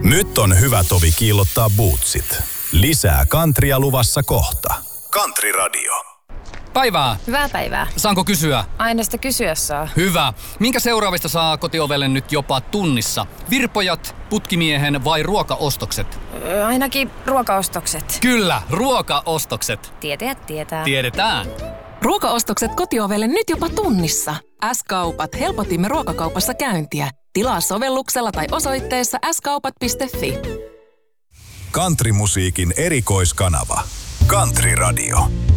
Nyt on hyvä tovi kiillottaa bootsit. Lisää kantria luvassa kohta. Country Radio. Päivää. Hyvää päivää. Saanko kysyä? Aina sitä kysyä saa. Hyvä. Minkä seuraavista saa kotiovelle nyt jopa tunnissa? Virpojat, putkimiehen vai ruokaostokset? Ainakin ruokaostokset. Kyllä, ruokaostokset. Tietäjät tietää. Tiedetään. Ruokaostokset kotiovelle nyt jopa tunnissa. S-kaupat, helpotimme ruokakaupassa käyntiä. Tilaa sovelluksella tai osoitteessa skaupat.fi. Countrymusiikin erikoiskanava. Country Radio.